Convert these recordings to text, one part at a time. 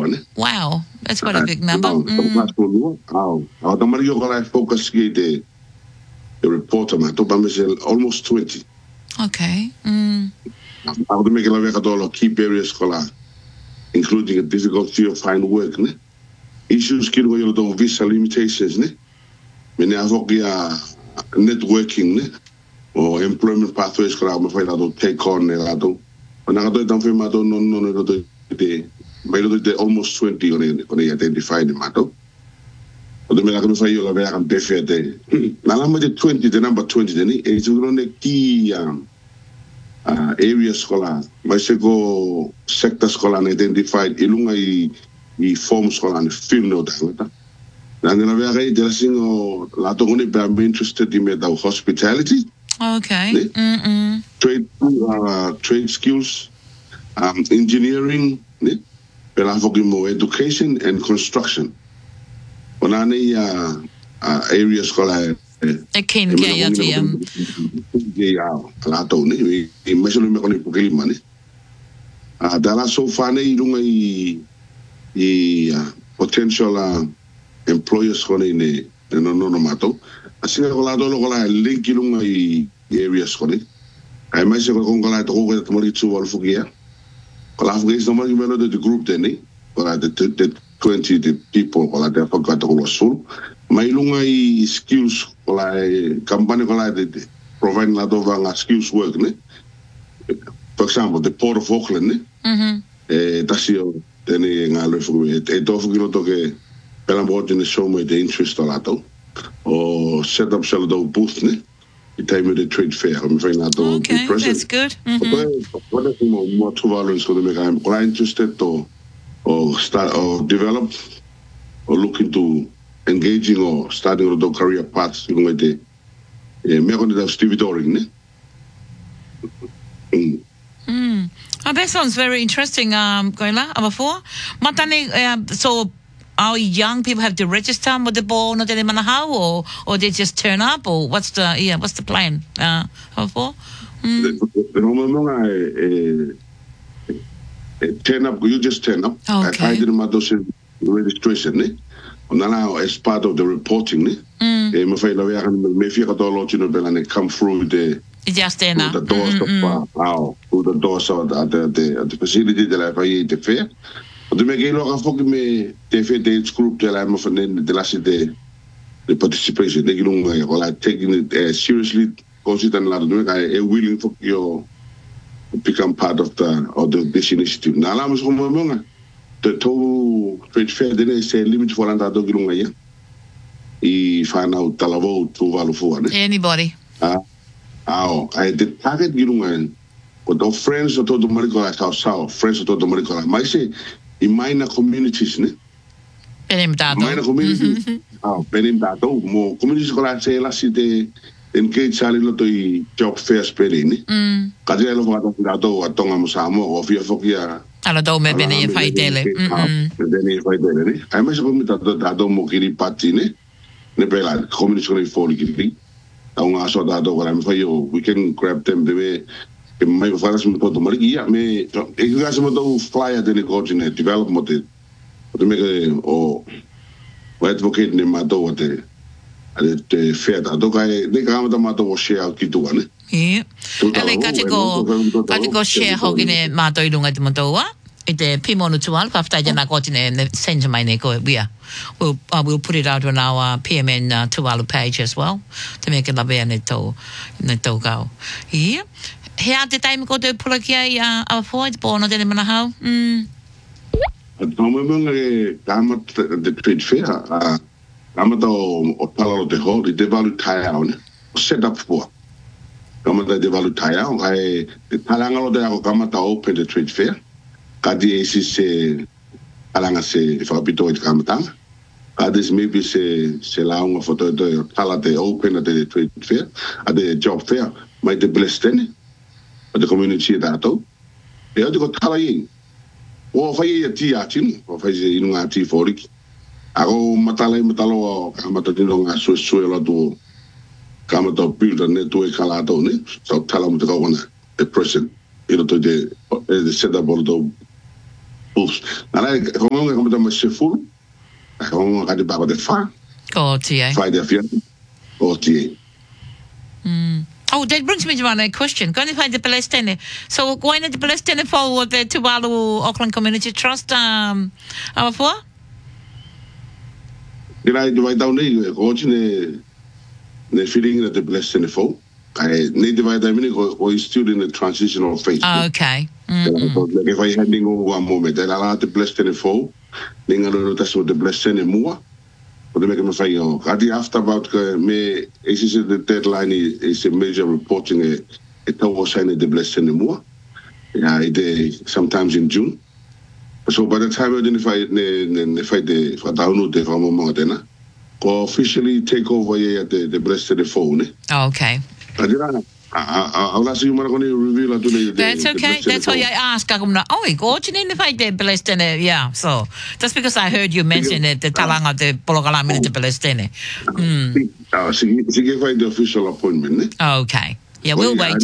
ne. Wow, that's quite a big number. Our Tamario Gola focus the reporter, almost 20. Okay. I would make a key barriers, including a difficulty of finding work. Ne? Issues with visa limitations. Ne? Networking ne? Or employment pathways take on. Almost 20 on identified the matter. The American Fire of American Defete. Now, 20, the number 20, it's going to key area scholar. My sector scholar identified Ilunga form scholar and film note. And then I there's I'm interested in hospitality. Okay. Trade skills, engineering, education and construction. On any area scholar. I can get you. There are so funny potential employers in a no. I think a lot of link areas for it. I might say, I'm going to go to Moritu or Fugia. Is the group then, the 20 people or I forgot all soul. My lunga skills company providing a lot of skills work. For example, the Port of Auckland. That's your then a dog in the show with the interest a lot or set up some booth. The time of the trade fair. Okay, that's good. What is more to violence for the make? I'm quite interested or start or develop or looking to engaging or starting with the career paths with the American stevedoring. Oh, that sounds very interesting, Goila. So our young people have to register with the ball, not any matter how, or they just turn up, or what's the plan? Turn up, you just turn up. Okay. I didn't matter registration, now as part of the reporting, come through the just turn up. The doors through the doors of the facility that I pay the fair. The group that I'm of the last day the participation they taking it seriously consider willing for you become part of this initiative. Now I'm the total trade fair then say limit for another if I now talavo to value anybody. I did target but our friends are told the Maricola South, friends are told the Maricola. I say in minor communities, minor communities, more communities can say last day engage Charlie job fairs penny. Cadelo Vado, a Tonga Musamo, or Fiafokia. Alado, maybe if I tell it. I must admit that I don't mokiri patine, Nebela, community for the we can grab them the way. My father's put the money. Yeah, me. If you guys want to fly at any coordinate development, to make or advocate in Mato at the fair. They come to Mato share out Kituan. Yeah, and they got to go share Hogan and Mato at Motoa. The Pimonutual after I got in and send my neko. We'll put it out on our PMN Tuvalu page as well to make it a neto go. Yeah. Here at the time go to Pulakia avoid born of the Manahau. The trade fair, Amato or Palo de Hall, the devalue town set up for. Gamata devalue town, the Palangalo de Gamata open the trade fair. Kadi se alanga se fabito it kamatang. Kadis maybe se launga for the talate open at the trade fair, at the job fair, might the blessed any, at the community dato. They have to go talaing. Or fire tea achin, or fire in tea for it. I go matalo, Kamatino, so swell to Kamato build a network calatone, so tell them to go on the person, to the setup of the Oops. Nala como tama se full. Como kadi ba de fa. OTA. Friday afternoon. OTA. Oh, that brings me to another question. Going to find the Palestine. So, going to the Palestine forward the Tuvalu Auckland Community Trust, for? Kira divide down ne coach ne feeling that the Palestine for. I need divide down or is still in the transitional phase. Okay. If I handing over one moment, then I'll have the Palestine for. Then I'll that's what the Palestine more. But make me say, after about me, is the deadline is a major reporting a tower sign the blessing more. Yeah, sometimes in June. So by the time I identify the for download the Ramo Modena, go officially take over here at the blessed phone. Okay. I'll ask you going to reveal today. That's okay. That's why I asked. Oh, go to the Palestine. Yeah. So just because I heard you mention it, the Talanga the Pologalam in the Palestine. She gave the official appointment. Okay. Yeah, we'll wait.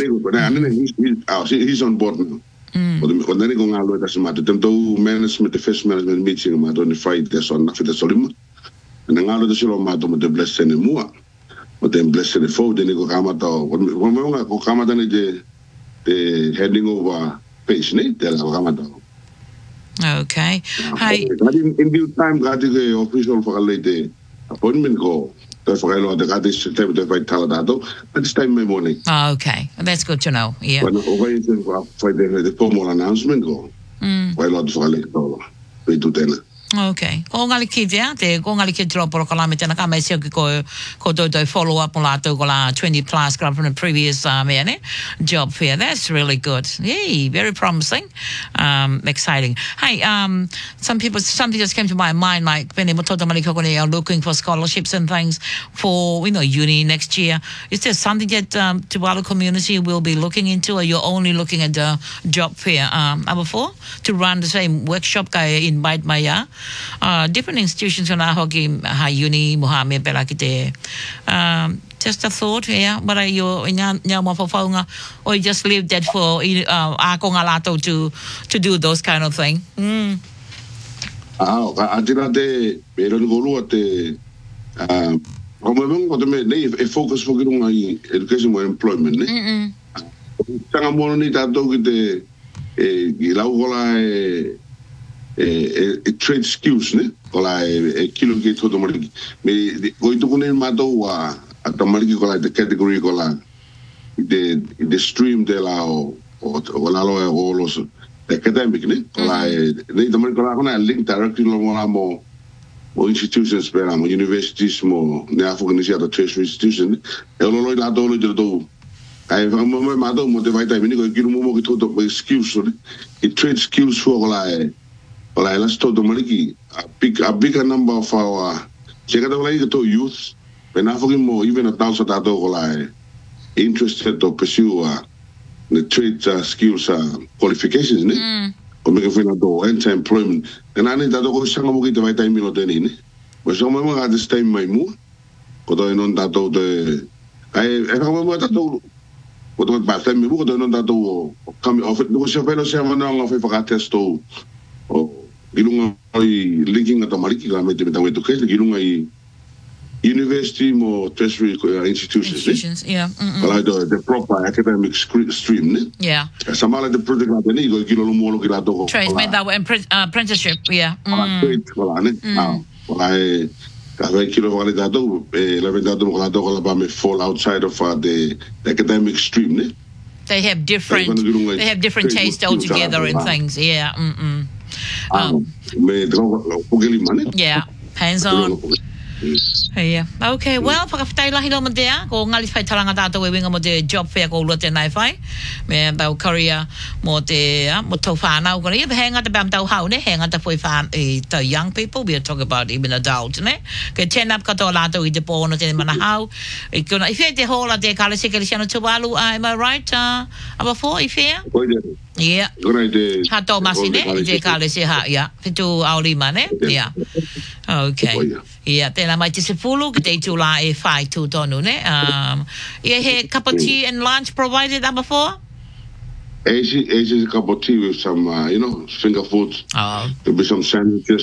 He's on board now. But then going out doesn't matter. Them do management, the first management meeting on the Friday, so nothing that's all. And then out of the show, matter with the blessing and more. But then blessed the foe, then they go come out. When we go come out, the heading over page, they'll come out. Okay. Hi. In due time, got the official for a lady appointment go. For I the got this time to fight Taladado. At this time, my morning. Okay. That's good to know. Yeah. But over for the formal announcement go. Why not for a lady? We do then. Okay. Ko ngali kidia te ko ngali kidro por kalame tena ka mai se ko do follow up on la to la 20 plus from the previous job fair. That's really good. Yay, very promising. Exciting. Hi, something just came to my mind, like when they are looking for scholarships and things for uni next year. Is there something that Tuvalu community will be looking into, or you're only looking at the job fair before to run the same workshop invite my different institutions on hockey uni Mohammed Belakite. Just a thought, yeah. But are you in Yamafafonga, or you just leave that for Akongalato to do those kind of thing? I did not they don't go to a focus for education or employment. Tangamoni that dog the a trade skills, ne? Kola a kilo get to the money. Me going to Kunin Mado at the Maliki kola the category kola the stream de la or also the academic, ne? Kola the money kola link directly more institutions, universities, more African the tertiary institution. Elolo la dolo de do. I have a moment, Madam, motivate. I mean, give more to skills, it trade skills for Well, let's talk to Maliki. A bigger number of our youth, when African more, even 1,000 that interested to pursue the trade skills qualifications, or make a friend to enter employment. And I need that to go Sangamuki to write time in. But some of them at this time, my move, because I know that the I remember that. What about time? We go down that to come off it. Because your fellow seven of a test to. Gilunga linking at the Maliki with education, Gilunga university more tertiary institutions. Yeah. Like the proper academic stream. Yeah. Some of the project like the Nigo, Gilomolo, Trade apprenticeship. Yeah. Fall outside of the academic stream. They have different tastes altogether and things. Yeah. Yeah. Hands on. Yeah. Okay. Well, pagkatay lang hilo mo dia ko ngalis fay talanga dato wewing mo de job fair ko ulo te nai fay. Me ba career mo te mo to fana ko ni hang at bam tau hau ne hang at foi fan the young people we are talking about even adults ne. Ke ten up ka to la to I de po no te mana hau. I ko na ife de hola de kala se kele siano Tuvalu am I right? Aba fo ife? Yeah. Hato masine de kale se ha ya. Fitu auli mane. Yeah. Okay. Yeah, then I might just follow the to la a fight to tonu ne. Yeah, cup of tea and lunch provided that before? Asia's a cup of tea with some, finger foods. Oh. There'll be some sandwiches.